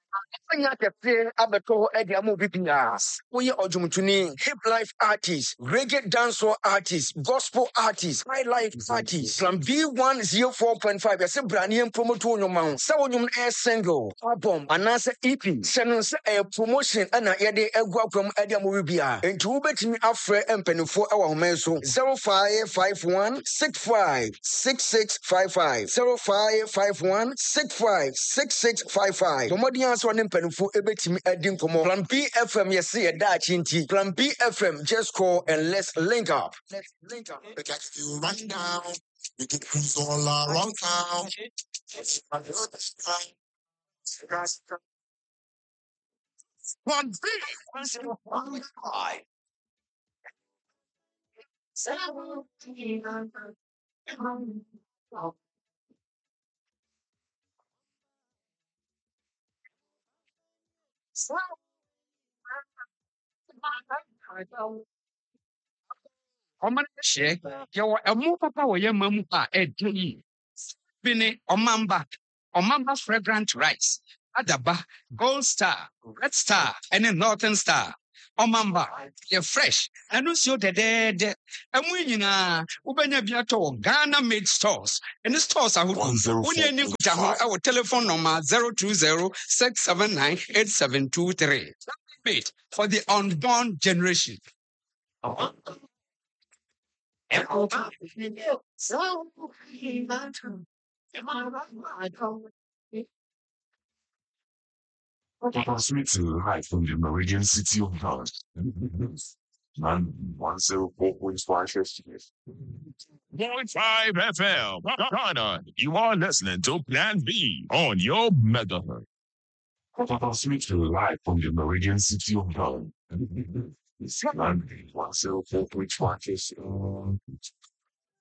Anya kɛseɛ abɛtɔ ɛde ama obi biara. Woyɛ ɔdwomtoni, hip life artist, reggae dancehall artist, gospel artist, high life artist. Plan B104.5 yɛsɛ braneɛ promote wo nnwoma ho. Sɛ wo nnwom no ɛyɛ single, album, anaasɛ EP. Hyɛ no sɛ ɛyɛ promotion ɛna yɛde agu akwan ɛde ama obi biara. Enti wobɛtumi afrɛ mpanimfoɔ ɛwɔ ahoma yi so 0551 65 6655 0551 65 6655. Tɔmmɔden a sɛ ɔne mpanimfoɔ ɛbɛtumi adi nkɔmmɔ. Plan B FM yɛse yɛ daakye nti. Plan B FM, just call and let's link up. Let's link up. We got you right now. We can cruise all around town. One big. Ọma no hyɛ yɛwɔ ɛmo papa wɔ yɛn ma mu a ɛdɛ yi bi ne ɔmamba fragrant rice adaba gold star red star ɛne northern star ɔmamba yɛ fresh ɛno nsuo dɛdɛɛdɛ ɛmo yi nyinaa wobɛnya bi atɔ wɔ Ghana made stores ɛne stores ahodoɔ wone ani kuta ho ɛwɔ telephone number 020-679-8723 made for the unborn generation. Sweet life from the Meridian City of God. Man, 104.5 105 FM. Ghana, you are listening to Plan B on your megahertz. Sweet life from the Meridian City of God. Man, 104.5